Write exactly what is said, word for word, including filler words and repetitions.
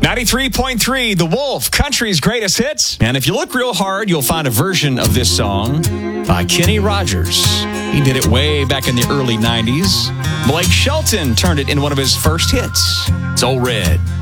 ninety-three point three, The Wolf, country's greatest hits. And if you look real hard, you'll find a version of this song by Kenny Rogers. He did it way back in the early nineties. Blake Shelton turned it into one of his first hits. It's Old Red.